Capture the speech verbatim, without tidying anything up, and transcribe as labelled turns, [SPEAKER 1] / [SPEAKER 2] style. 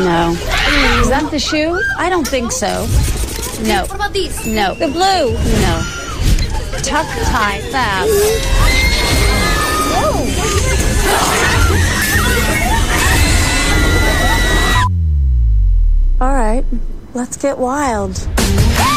[SPEAKER 1] No. Is that the shoe? I don't think so. No.
[SPEAKER 2] What about these?
[SPEAKER 1] No.
[SPEAKER 2] The blue?
[SPEAKER 1] No. Tuck, tie, fast.
[SPEAKER 3] All right, let's get wild.